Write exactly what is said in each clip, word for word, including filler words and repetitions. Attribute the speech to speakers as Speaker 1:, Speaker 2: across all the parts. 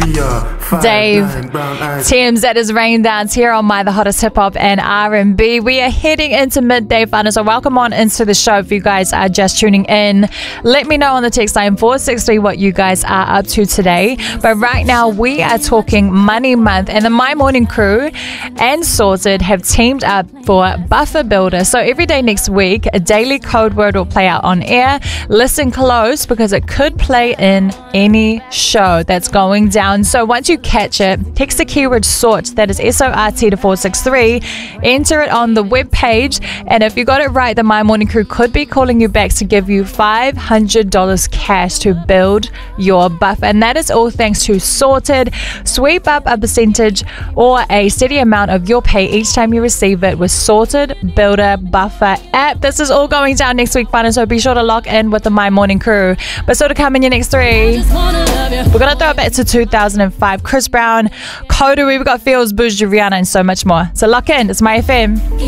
Speaker 1: Dave, Thames, that is Rain Dance here on My The Hottest Hip Hop and R and B. We are heading into midday fun, so welcome on into the show if you guys are just tuning in. Let me know on the text line four six three what you guys are up to today. But right now we are talking Money Month, and the My Morning crew and Sorted have teamed up for Buffer Builder. So every day next week, a daily code word will play out on air. Listen close because it could play in any show that's going down. So once you catch it, text the keyword SORT, that is S O R T, to four six three, enter it on the web page, and if you got it right, the My Morning crew could be calling you back to give you five hundred dollars cash to build your buffer, and that is all thanks to Sorted. Sweep up a percentage or a steady amount of your pay each time you receive it with Sorted Builder Buffer app. This is all going down next week, fun, so be sure to lock in with the My Morning crew. But so to come in your next three, we're going to throw it back to two thousand five. Chris Brown, Coda, we've got Feels, Bougie, Rihanna, and so much more. So lock in. It's My F M.
Speaker 2: The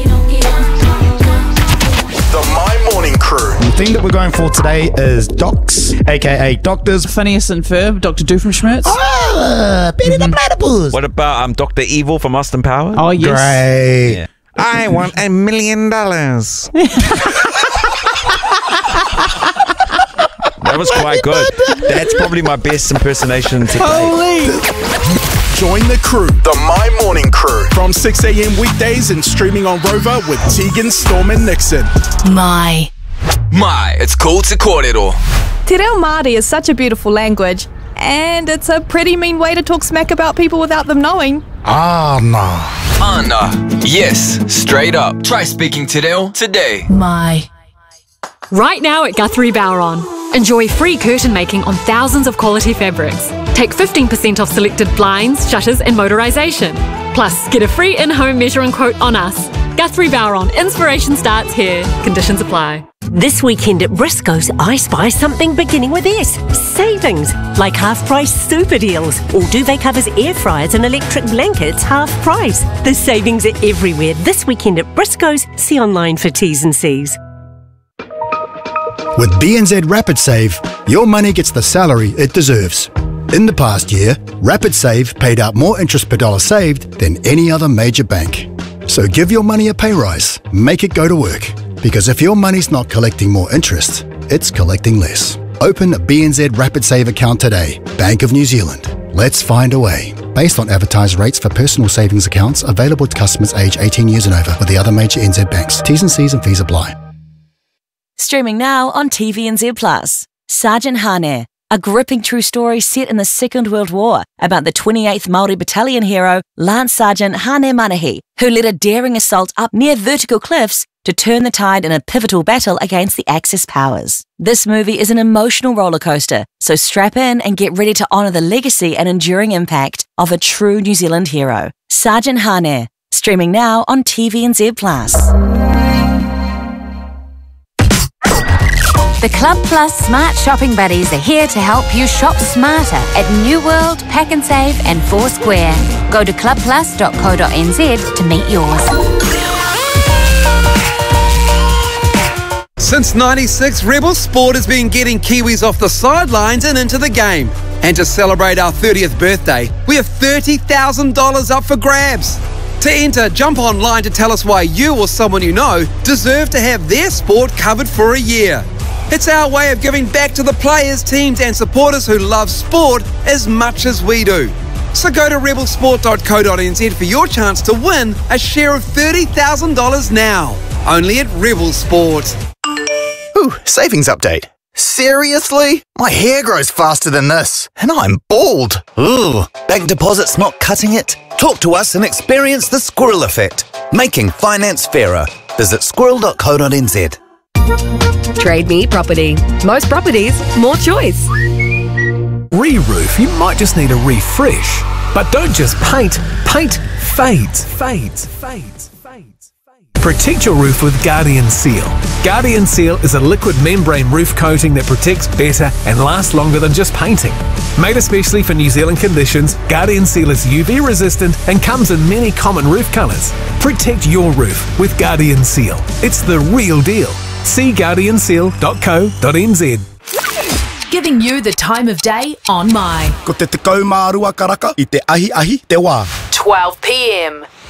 Speaker 2: My Morning Crew.
Speaker 3: The theme that we're going for today is Docs, aka Doctors.
Speaker 4: Phineas and Ferb, Doctor Doofenshmirtz.
Speaker 3: Ah, Benny
Speaker 4: Mm-hmm.
Speaker 3: the Platypus.
Speaker 5: What about um, Doctor Evil from Austin Powers?
Speaker 4: Oh, yes.
Speaker 3: Great.
Speaker 5: Yeah. I want a million dollars. That was quite good. That's probably my best impersonation today.
Speaker 4: Holy!
Speaker 2: Join the crew, the My Morning Crew, from six a.m. weekdays and streaming on Rover with Tegan, Storm and Nixon.
Speaker 6: My.
Speaker 7: My, it's cool to kōrero.
Speaker 8: Te reo Māori is such a beautiful language, and it's a pretty mean way to talk smack about people without them knowing.
Speaker 3: Ah, no.
Speaker 7: Ana. Yes, straight up. Try speaking te reo today.
Speaker 6: My.
Speaker 9: Right now at Guthrie Bowron. Enjoy free curtain making on thousands of quality fabrics. Take fifteen percent off selected blinds, shutters and motorisation. Plus, get a free in-home measuring quote on us. Guthrie Bowron. Inspiration starts here. Conditions apply.
Speaker 10: This weekend at Briscoe's, I spy something beginning with S. Savings, like half-price super deals, or duvet covers, air fryers and electric blankets half price. The savings are everywhere this weekend at Briscoe's. See online for T's and C's.
Speaker 11: With B N Z Rapid Save, your money gets the salary it deserves. In the past year, Rapid Save paid out more interest per dollar saved than any other major bank. So give your money a pay rise, make it go to work. Because if your money's not collecting more interest, it's collecting less. Open a B N Z Rapid Save account today. Bank of New Zealand. Let's find a way. Based on advertised rates for personal savings accounts available to customers aged eighteen years and over with the other major N Z banks. T's and C's and fees apply.
Speaker 12: Streaming now on T V N Z Plus. Sergeant Hane, a gripping true story set in the Second World War about the twenty-eighth Māori Battalion hero Lance Sergeant Hane Manahi, who led a daring assault up near vertical cliffs to turn the tide in a pivotal battle against the Axis powers. This movie is an emotional roller coaster, so strap in and get ready to honour the legacy and enduring impact of a true New Zealand hero. Sergeant Hane, streaming now on T V N Z Plus.
Speaker 13: The Club Plus Smart Shopping Buddies are here to help you shop smarter at New World, Pack and Save and Foursquare. Go to club plus dot co dot n z to meet yours.
Speaker 14: Since ninety-six, Rebel Sport has been getting Kiwis off the sidelines and into the game. And to celebrate our thirtieth birthday, we have thirty thousand dollars up for grabs. To enter, jump online to tell us why you or someone you know deserve to have their sport covered for a year. It's our way of giving back to the players, teams and supporters who love sport as much as we do. So go to rebel sport dot co dot n z for your chance to win a share of thirty thousand dollars now. Only at Rebel Sport.
Speaker 15: Ooh, savings update. Seriously? My hair grows faster than this, and I'm bald. Ooh, bank deposits not cutting it? Talk to us and experience the squirrel effect, making finance fairer. Visit squirrel dot co dot n z.
Speaker 16: Trade Me Property. Most properties, more choice.
Speaker 17: Re-roof, you might just need a refresh. But don't just paint. Paint fades, fades, fades, fades. Protect your roof with Guardian Seal. Guardian Seal is a liquid membrane roof coating that protects better and lasts longer than just painting. Made especially for New Zealand conditions, Guardian Seal is U V resistant and comes in many common roof colours. Protect your roof with Guardian Seal. It's the real deal. See guardian seal dot co dot n z.
Speaker 6: giving you the time of day on My.
Speaker 11: Ko te tekau mā rua karaka I te ahi ahi te wā.
Speaker 6: twelve p m.